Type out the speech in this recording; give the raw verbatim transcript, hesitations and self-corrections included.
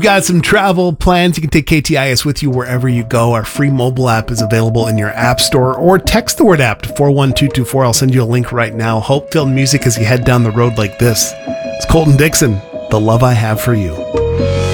Got some travel plans? You can take K T I S with you wherever you go. Our free mobile app is available in your app store, or text the word app to four one two two four. I'll send you a link right now. Hope-filled music as you head down the road like this. It's Colton Dixon, The Love I Have for You.